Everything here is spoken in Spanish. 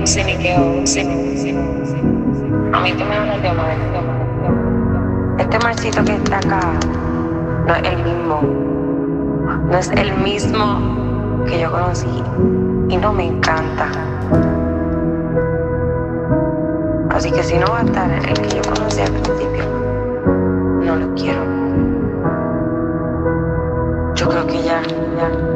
A mí tú me hablas de Omar. Este marcito que está acá no es el mismo. No es el mismo que yo conocí. Y no me encanta. Así que si no va a estar el que yo conocí al principio, no lo quiero. Yo creo que ya.